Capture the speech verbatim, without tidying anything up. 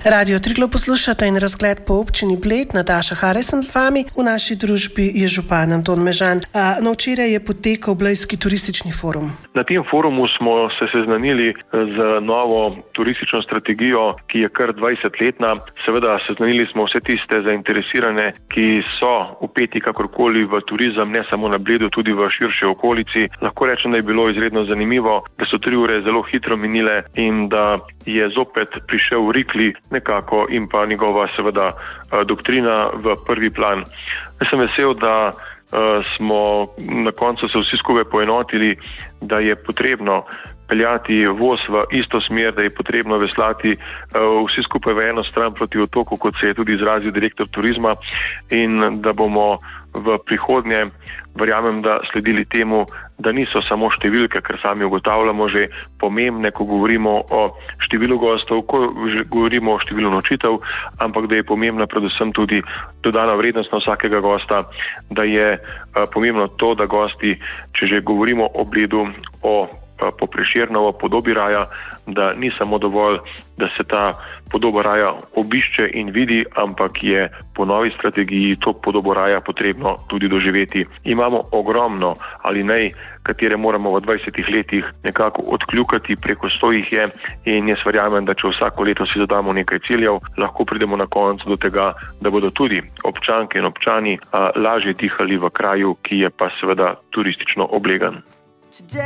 Radio Triglav poslušate in razgled po občini Bled. Nataša Hare sem z vami. V naši družbi je župan Anton Mežan. A, no, včeraj je potekal Blejski turistični forum. Na tem forumu smo se seznanili z novo turistično strategijo, ki je kar dvajsetletna. Seveda seznanili smo vse tiste zainteresirane, ki so vpeti kakorkoli v turizem, ne samo na Bledu, tudi v širši okolici. Lahko rečem, da je bilo izredno zanimivo, da so tri ure zelo hitro minile in da je zopet prišel Rikli nekako in pa njegova seveda doktrina v prvi plan. Jaz sem vesel, da smo na koncu se vsi skupaj poenotili, da je potrebno peljati voz v isto smer, da je potrebno veslati vsi skupaj v eno stran proti otoku, kot se je tudi izrazil direktor turizma, in da bomo v prihodnje, verjamem, da sledili temu, da niso samo številke, ker sami ugotavljamo že pomembne, ko govorimo o številu gostov, ko govorimo o številu nočitev, ampak da je pomembna predvsem tudi dodana vrednost na vsakega gosta, da je pomembno to, da gosti, če že govorimo o Bledu, o po Prešernovo podobi raja, da ni samo dovolj, da se ta podoba raja obišče in vidi, ampak je po novi strategiji to podobo raja potrebno tudi doživeti. Imamo ogromno ali ne, katere moramo v dvajsetih letih nekako odkljukati, preko sto jih je, in jaz verjamem, da če vsako leto si zadamo nekaj ciljev, lahko pridemo na koncu do tega, da bodo tudi občanke in občani a, lažje dihali v kraju, ki je pa seveda turistično oblegan.